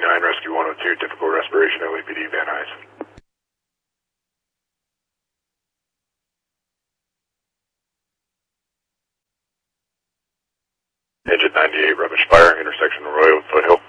9, Rescue 102, difficult respiration, LAPD, Van Nuys. Engine 98, rubbish fire, intersection Arroyo, Foothill.